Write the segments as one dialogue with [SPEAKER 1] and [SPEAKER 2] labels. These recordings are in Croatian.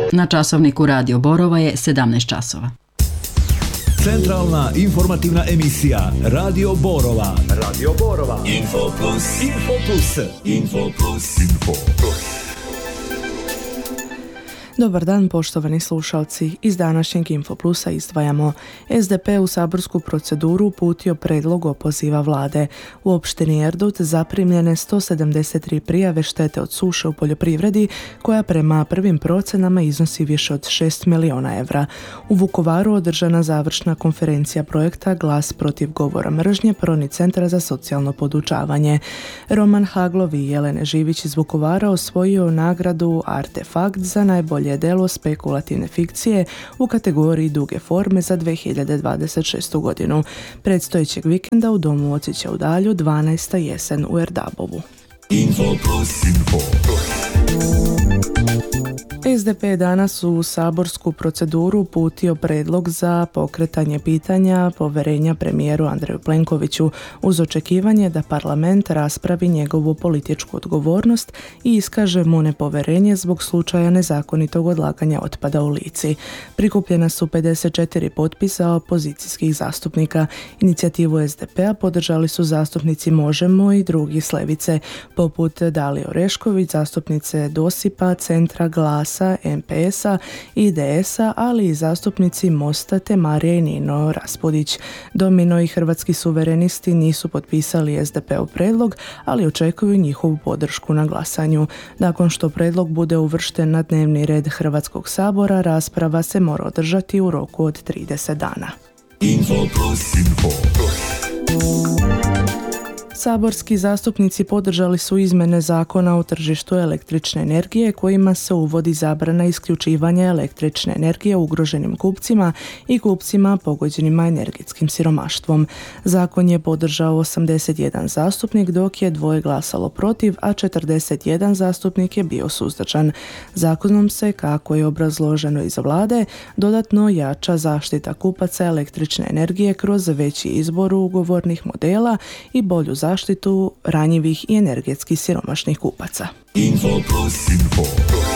[SPEAKER 1] Na časovniku Radio Borova je 17 časova.
[SPEAKER 2] Centralna informativna emisija Radio Borova. Radio Borova. Info plus. Info plus. Info plus. Info plus.
[SPEAKER 3] Dobar dan, poštovani slušalci. Iz današnjeg Info Plusa izdvajamo: SDP u saborsku proceduru uputio prijedlog opoziva vlade. U opštini Erdut zaprimljene 173 prijave štete od suše u poljoprivredi, koja prema prvim procenama iznosi više od 6 miliona evra. U Vukovaru održana završna konferencija projekta Glas protiv govora mržnje Proni centra za socijalno podučavanje. Roman Haglov i Jelene Živić iz Vukovara osvojio nagradu Artefakt za najbolje delo spekulativne fikcije u kategoriji duge forme za 2026. godinu. Predstojećeg vikenda u Domu Ocića u Dalju 12. jesen u Erdabovu.
[SPEAKER 2] Info plus. Info plus.
[SPEAKER 3] SDP je danas u saborsku proceduru uputio prijedlog za pokretanje pitanja povjerenja premijeru Andreju Plenkoviću uz očekivanje da parlament raspravi njegovu političku odgovornost i iskaže mu nepovjerenje zbog slučaja nezakonitog odlaganja otpada u Lici. Prikupljena su 54 potpisa opozicijskih zastupnika. Inicijativu SDP-a podržali su zastupnici Možemo i drugi s ljevice, poput Dalije Orešković, zastupnice Dosipa, Centra, Glasa, MPS-a, IDS-a, ali i zastupnici Mosta te Marija i Nino Raspudić. Domino i Hrvatski suverenisti nisu potpisali SDP-ov prijedlog, ali očekuju njihovu podršku na glasanju. Nakon što prijedlog bude uvršten na dnevni red Hrvatskog sabora, rasprava se mora održati u roku od 30 dana.
[SPEAKER 2] Info plus. Info plus.
[SPEAKER 3] Saborski zastupnici podržali su izmjene Zakona o tržištu električne energije kojima se uvodi zabrana isključivanja električne energije ugroženim kupcima i kupcima pogođenima energetskim siromaštvom. Zakon je podržao 81 zastupnik, dok je 2 glasalo protiv, a 41 zastupnik je bio suzdržan. Zakonom se, kako je obrazloženo iz vlade, dodatno jača zaštita kupaca električne energije kroz veći izbor ugovornih modela i bolju zaštitu ranjivih i energetski siromašnih kupaca.
[SPEAKER 2] Info plus. Info plus.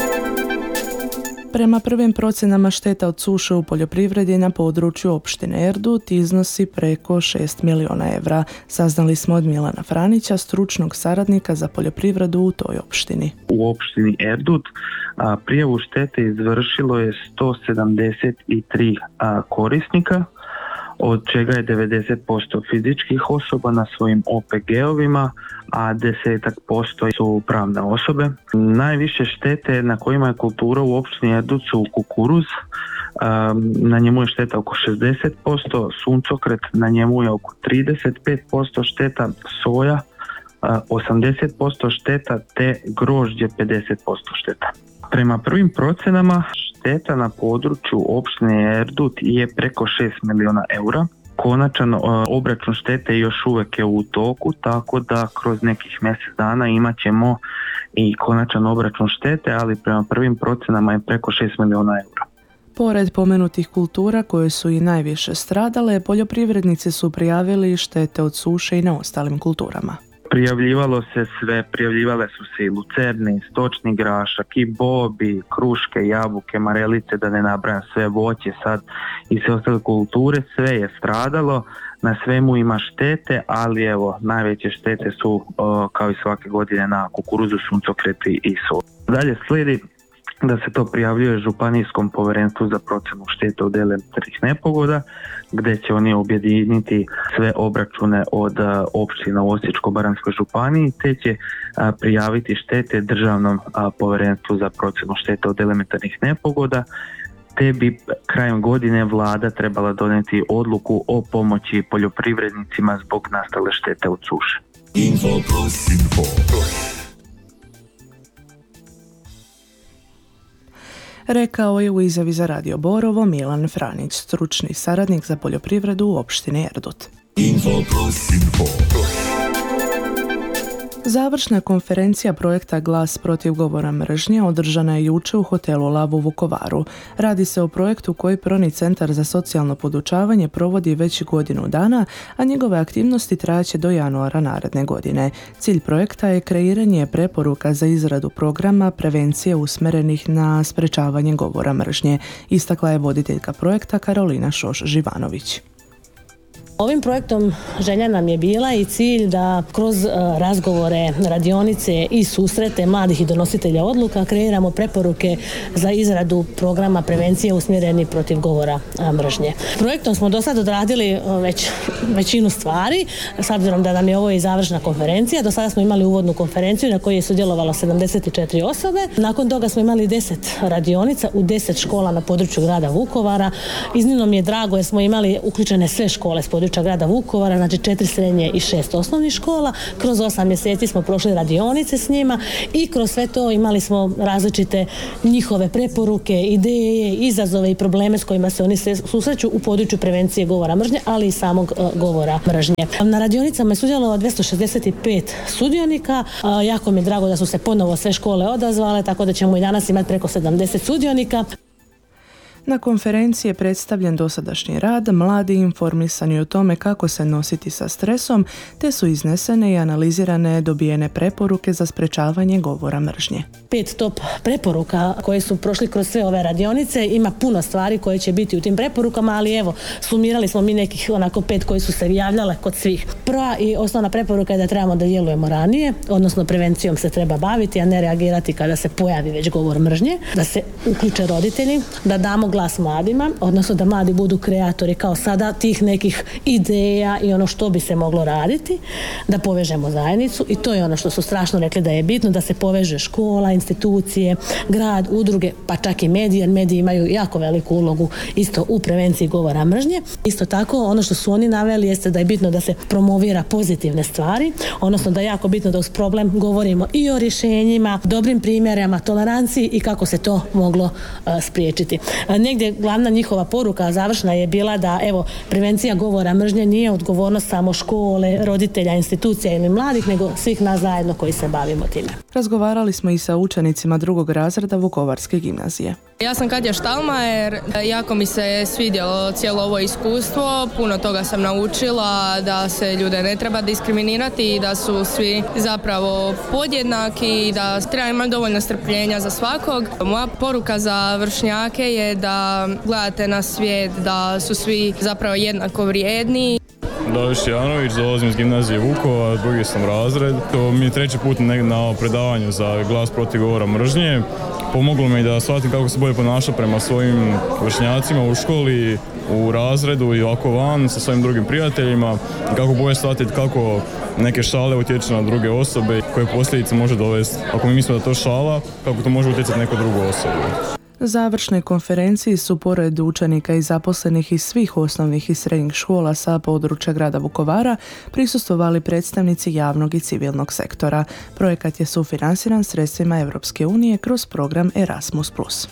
[SPEAKER 3] Prema prvim procenama šteta od suše u poljoprivredi na području opštine Erdut iznosi preko 6 miliona evra. Saznali smo od Milana Franića, stručnog saradnika za poljoprivredu u toj opštini.
[SPEAKER 4] U opštini Erdut prijavu štete izvršilo je 173 korisnika, od čega je 90% fizičkih osoba na svojim OPG-ovima, a 10% su pravne osobe. Najviše štete na kojima je kultura u opštini Erdut su kukuruz, na njemu je šteta oko 60%, suncokret na njemu je oko 35% šteta, soja 80% šteta te grožđe 50% šteta. Prema prvim procenama šteta na području opštine Erdut je preko 6 miliona eura. Konačan obračun štete još uvijek je u toku, tako da kroz nekih mjesec dana imat ćemo i konačan obračun štete, ali prema prvim procenama je preko 6 miliona eura.
[SPEAKER 3] Pored pomenutih kultura koje su i najviše stradale, poljoprivrednici su prijavili štete od suše i na ostalim kulturama.
[SPEAKER 4] Prijavljivale su se i lucerne, stočni grašak, i bobi, kruške, jabuke, marelice, da ne nabrajam sve, voće sad i sve ostale kulture, sve je stradalo, na svemu ima štete, ali evo, najveće štete su kao i svake godine na kukuruzu, suncokreti i soju. Dalje slijedi da se to prijavljuje Županijskom povjerenstvu za procjenu štete od elementarnih nepogoda, gdje će oni objediniti sve obračune od opština u Osječko-baranjskoj županiji, te će prijaviti štete Državnom povjerenstvu za procjenu štete od elementarnih nepogoda, te bi krajem godine vlada trebala donijeti odluku o pomoći poljoprivrednicima zbog nastale štete od suše.
[SPEAKER 2] Info plus. Info plus.
[SPEAKER 3] Rekao je u izjavi za Radio Borovo Milan Franić, stručni saradnik za poljoprivredu u opštini Erdut.
[SPEAKER 2] Info plus. Info plus.
[SPEAKER 3] Završna konferencija projekta Glas protiv govora mržnje održana je jučer u hotelu Lav u Vukovaru. Radi se o projektu koji Proni centar za socijalno podučavanje provodi već godinu dana, a njegove aktivnosti trajaće do januara naredne godine. Cilj projekta je kreiranje preporuka za izradu programa prevencije usmjerenih na sprečavanje govora mržnje, istakla je voditeljka projekta Karolina Šoš-Živanović.
[SPEAKER 5] Ovim projektom želja nam je bila i cilj da kroz razgovore, radionice i susrete mladih i donositelja odluka kreiramo preporuke za izradu programa prevencije usmjereni protiv govora mržnje. Projektom smo do sad odradili većinu stvari, s obzirom da nam je ovo i završna konferencija. Do sada smo imali uvodnu konferenciju na kojoj je sudjelovalo 74 osobe. Nakon toga smo imali 10 radionica u 10 škola na području grada Vukovara. Iznimno mi je drago jer smo imali uključene sve škole s područja grada Vukovara, znači 4 srednje i 6 osnovnih škola. Kroz 8 mjeseci smo prošli radionice s njima i kroz sve to imali smo različite njihove preporuke, ideje, izazove i probleme s kojima se oni susreću u području prevencije govora mržnje, ali i samog govora mržnje. Na radionicama je sudjelovalo 265 sudionika. Jako mi je drago da su se ponovo sve škole odazvale, tako da ćemo i danas imati preko 70 sudionika.
[SPEAKER 3] Na konferenciji je predstavljen dosadašnji rad, mladi informisani o tome kako se nositi sa stresom, te su iznesene i analizirane dobijene preporuke za sprečavanje govora mržnje.
[SPEAKER 5] 5 top preporuka koje su prošli kroz sve ove radionice, ima puno stvari koje će biti u tim preporukama, ali evo, sumirali smo mi nekih 5 koji su se javljale kod svih. Prva i osnovna preporuka je da trebamo da djelujemo ranije, odnosno prevencijom se treba baviti, a ne reagirati kada se pojavi već govor mržnje, da se uključe roditelji, da damo glas mladima, odnosno da mladi budu kreatori kao sada tih nekih ideja i ono što bi se moglo raditi, da povežemo zajednicu i to je ono što su strašno rekli da je bitno, da se poveže škola, institucije, grad, udruge, pa čak i mediji, jer mediji imaju jako veliku ulogu isto u prevenciji govora mržnje. Isto tako, ono što su oni naveli jeste da je bitno da se promovira pozitivne stvari, odnosno da je jako bitno da uz problem govorimo i o rješenjima, dobrim primjerima, toleranciji i kako se to moglo spriječiti. Negdje glavna njihova poruka završna je bila da prevencija govora mržnje nije odgovornost samo škole, roditelja, institucija ili mladih, nego svih nas zajedno koji se bavimo time.
[SPEAKER 3] Razgovarali smo i sa učenicima 2. razreda Vukovarske gimnazije.
[SPEAKER 6] Ja sam Katja Štalmajer, jako mi se svidjelo cijelo ovo iskustvo, puno toga sam naučila, da se ljude ne treba diskriminirati i da su svi zapravo podjednaki i da treba imati dovoljno strpljenja za svakog. Moja poruka za vršnjake je da gledate na svijet, da su svi zapravo jednako vrijedni.
[SPEAKER 7] Daviš Janović, dolazim iz gimnazije Vukovar, 2. sam razred. To mi je 3. put na predavanju za glas protiv govora mržnje. Pomoglo mi da shvatim kako se bolje ponaša prema svojim vršnjacima u školi, u razredu i ovako van sa svojim drugim prijateljima. Kako bolje shvatiti kako neke šale utječu na druge osobe, koje posljedice može dovesti. Ako mi mislimo da to šala, kako to može utjecati neku drugu osobu.
[SPEAKER 3] Završnoj konferenciji su pored učenika i zaposlenih iz svih osnovnih i srednjih škola sa područja grada Vukovara prisustvovali predstavnici javnog i civilnog sektora. Projekat je sufinansiran sredstvima Europske unije kroz program Erasmus+.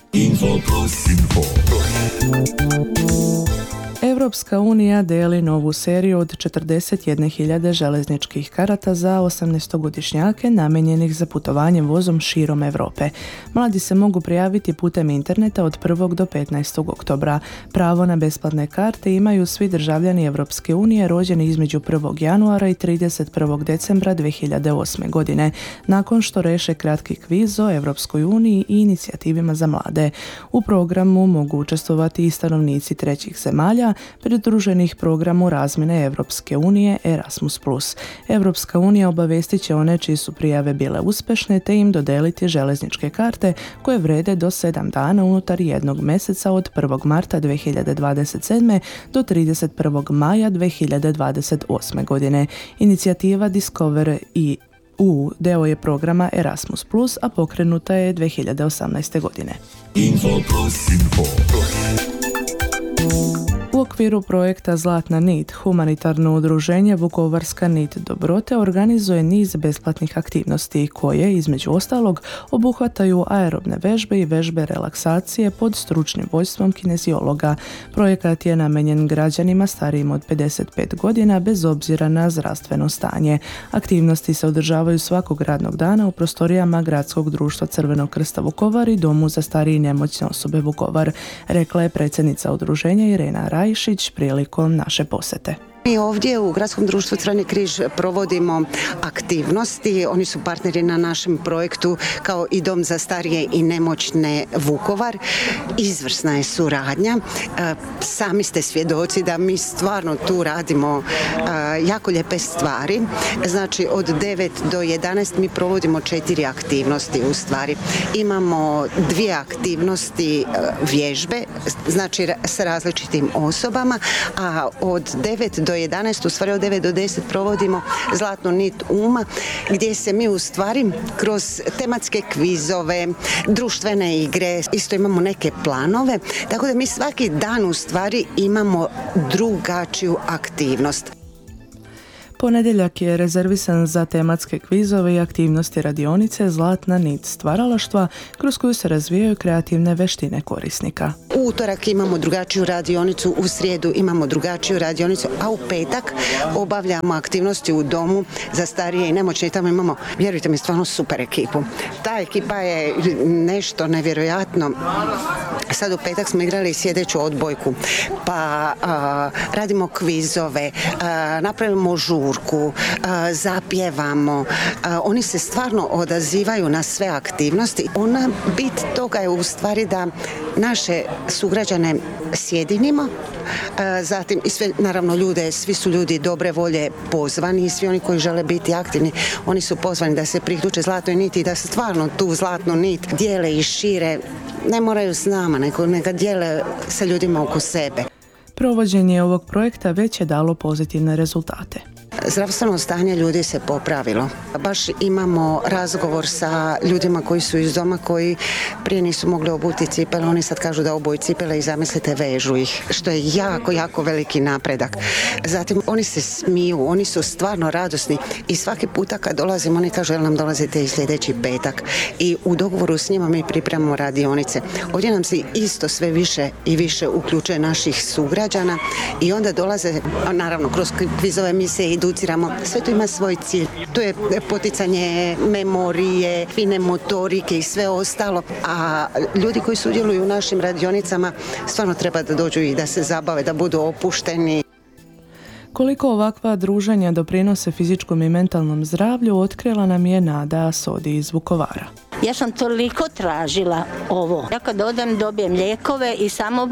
[SPEAKER 3] Europska unija deli novu seriju od 41.000 željezničkih karata za 18-godišnjake namijenjenih za putovanje vozom širom Europe. Mladi se mogu prijaviti putem interneta od 1. do 15. oktobra. Pravo na besplatne karte imaju svi državljani Europske unije rođeni između 1. januara i 31. decembra 2008. godine, nakon što reše kratki kviz o Europskoj uniji i inicijativima za mlade. U programu mogu učestvovati i stanovnici trećih zemalja, pridruženih programu razmjene Europske unije Erasmus+. Europska unija obavestit će one čiji su prijave bile uspješne te im dodeliti željezničke karte koje vrede do 7 dana unutar jednog mjeseca od 1. marta 2027. do 31. maja 2028. godine. Inicijativa Discover EU deo je programa Erasmus+, a pokrenuta je 2018. godine. U okviru projekta Zlatna nit, humanitarno udruženje Vukovarska nit dobrote organizuje niz besplatnih aktivnosti koje, između ostalog, obuhvataju aerobne vežbe i vežbe relaksacije pod stručnim vodstvom kineziologa. Projekat je namijenjen građanima starijim od 55 godina bez obzira na zdravstveno stanje. Aktivnosti se održavaju svakog radnog dana u prostorijama Gradskog društva Crvenog krsta Vukovar i Domu za starije i nemoćne osobe Vukovar, rekla je predsjednica udruženja Irena Rajšić prilikom naše posjete.
[SPEAKER 8] Mi ovdje u Gradskom društvu Crveni križ provodimo aktivnosti, oni su partneri na našem projektu kao i Dom za starije i nemoćne Vukovar. Izvrsna je suradnja, sami ste svjedoci da mi stvarno tu radimo jako lijepe stvari. Znači od 9 do 11 mi provodimo 4 aktivnosti u stvari. Imamo 2 aktivnosti vježbe, znači s različitim osobama, a od 9 do 11, u stvari od 9 do 10 provodimo Zlatnu nit uma, gdje se mi u stvari kroz tematske kvizove, društvene igre, isto imamo neke planove, tako da mi svaki dan u stvari imamo drugačiju aktivnost.
[SPEAKER 3] Ponedjeljak je rezervisan za tematske kvizove i aktivnosti radionice Zlatna nit stvaralaštva kroz koju se razvijaju kreativne veštine korisnika.
[SPEAKER 8] U utorak imamo drugačiju radionicu, u srijedu imamo drugačiju radionicu, a u petak obavljamo aktivnosti u Domu za starije i nemoćne i tamo imamo, vjerujte mi, stvarno super ekipu. Ta ekipa je nešto nevjerojatno. Sad u petak smo igrali sjedeću odbojku, pa radimo kvizove, napravimo žurku, zapjevamo. Oni se stvarno odazivaju na sve aktivnosti. Ona bit toga je u stvari da naše sugrađane sjedinimo, zatim i sve, naravno ljude, svi su ljudi dobre volje pozvani i svi oni koji žele biti aktivni, oni su pozvani da se priključe Zlatnoj niti i da se stvarno tu Zlatnu nit dijele i šire, ne moraju s nama, nego neka dijele sa ljudima oko sebe.
[SPEAKER 3] Provođenje ovog projekta već je dalo pozitivne rezultate.
[SPEAKER 8] Zdravstveno stanje ljudi se popravilo. Baš imamo razgovor sa ljudima koji su iz doma, koji prije nisu mogli obuti cipele, oni sad kažu da obuju cipele i zamislite vežu ih, što je jako, jako veliki napredak. Zatim oni se smiju, oni su stvarno radosni i svaki puta kad dolazimo oni kažu jel nam dolazite i sljedeći petak i u dogovoru s njima mi pripremamo radionice. Ovdje nam se isto sve više i više uključuje naših sugrađana i onda dolaze, naravno kroz kvizove mi se educiramo, sve to ima svoj cilj. To je poticanje memorije, fine motorike i sve ostalo, a ljudi koji sudjeluju u našim radionicama stvarno treba da dođu i da se zabave, da budu opušteni.
[SPEAKER 3] Koliko ovakva druženja doprinose fizičkom i mentalnom zdravlju otkrila nam je Nada Sodi iz Vukovara.
[SPEAKER 9] Ja sam toliko tražila ovo. Ja kad odem dobijem lijekove i samo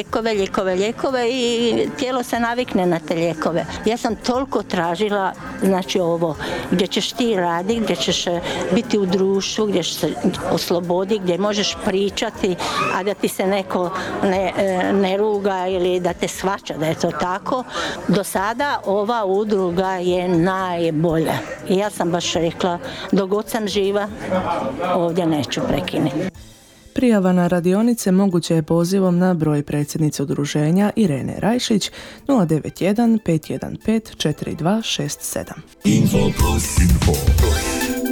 [SPEAKER 9] lijekove i tijelo se navikne na te lijekove. Ja sam toliko tražila, znači ovo, gdje ćeš ti raditi, gdje ćeš biti u društvu, gdje ćeš se osloboditi, gdje možeš pričati, a da ti se neko ne ruga ili da te shvaća da je to tako. Do sada ova udruga je najbolja. I ja sam baš rekla, dok god sam živa, ovdje neću prekinuti.
[SPEAKER 3] Prijava na radionice moguće je pozivom na broj predsjednice udruženja Irene Rajšić 091 515 4267.
[SPEAKER 2] Info plus. Info plus.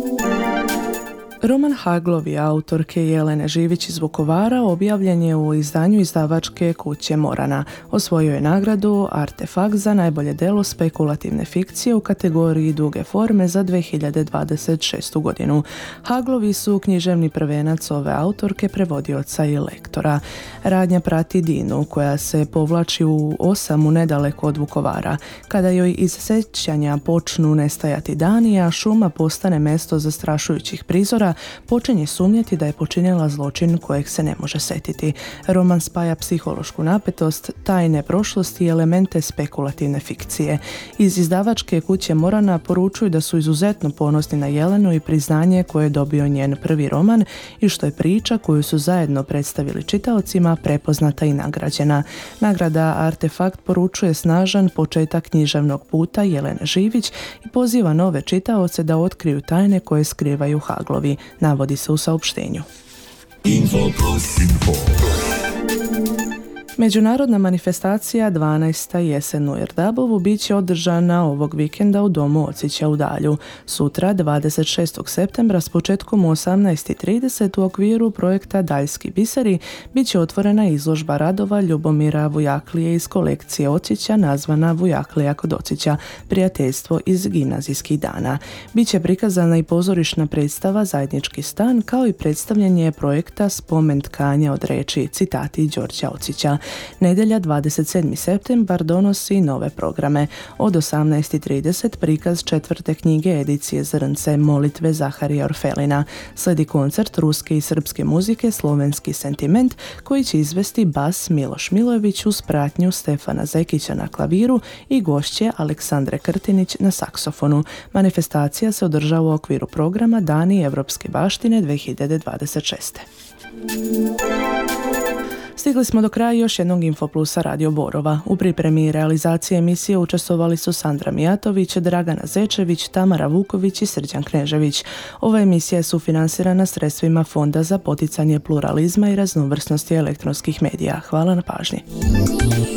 [SPEAKER 3] Roman Haglovi autorke Jelene Živić iz Vukovara objavljen je u izdanju izdavačke kuće Morana. Osvojio je nagradu Artefakt za najbolje delo spekulativne fikcije u kategoriji duge forme za 2026. godinu. Haglovi su književni prvenac ove autorke, prevodioca i lektora. Radnja prati Dinu, koja se povlači u Osamu nedaleko od Vukovara. Kada joj iz sjećanja počnu nestajati dani, a šuma postane mjesto zastrašujućih prizora, počinje sumnjati da je počinila zločin kojeg se ne može setiti. Roman spaja psihološku napetost, tajne prošlosti i elemente spekulativne fikcije. Iz izdavačke kuće Morana poručuju da su izuzetno ponosni na Jelenu i priznanje koje je dobio njen prvi roman i što je priča koju su zajedno predstavili čitaocima prepoznata i nagrađena. Nagrada Artefakt poručuje snažan početak književnog puta Jelene Živić i poziva nove čitaoce da otkriju tajne koje skrivaju Haglovi, navodi se u saopštenju.
[SPEAKER 2] Info plus. Info plus.
[SPEAKER 3] Međunarodna manifestacija 12. jesen u Erdabovu bit će održana ovog vikenda u domu Ocića u Dalju. Sutra, 26. septembra s početkom u 18.30 u okviru projekta Daljski biseri bit će otvorena izložba radova Ljubomira Vujaklije iz kolekcije Ocića nazvana Vujaklija kod Ocića, prijateljstvo iz gimnazijskih dana. Biće prikazana i pozorišna predstava Zajednički stan kao i predstavljanje projekta Spomen tkanja od reči citati Đorđa Ocića. Nedjelja 27. septembar donosi nove programe. Od 18.30 prikaz 4. knjige edicije Zrnce molitve Zaharija Orfelina. Slijedi koncert ruske i srpske muzike Slovenski sentiment koji će izvesti bas Miloš Milojević uz pratnju Stefana Zekića na klaviru i gošće Aleksandre Krtinić na saksofonu. Manifestacija se održava u okviru programa Dani Evropske baštine 2026. Stigli smo do kraja još jednog Infoplusa Radio Borova. U pripremi i realizaciji emisije učestvovali su Sandra Mijatović, Dragana Zečević, Tamara Vuković i Srđan Knežević. Ova emisija je sufinansirana sredstvima Fonda za poticanje pluralizma i raznovrsnosti elektronskih medija. Hvala na pažnji.